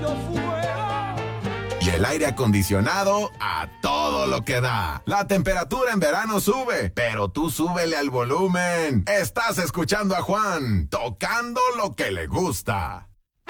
Y el aire acondicionado a todo lo que da. La temperatura en verano sube, pero tú súbele al volumen. Estás escuchando a Juan, tocando lo que le gusta.